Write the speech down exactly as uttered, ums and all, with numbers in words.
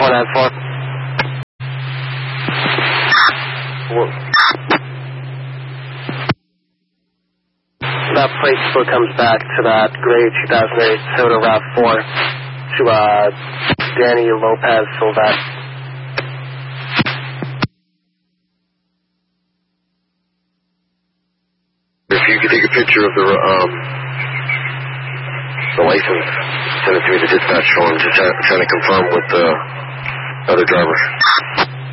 four nine four. That plate still comes back to that gray two thousand eight Toyota RAV four to uh, Danny Lopez Silvet. If you could take a picture of the um, the license, send it to me, the dispatch form, just try, trying to confirm with the other driver.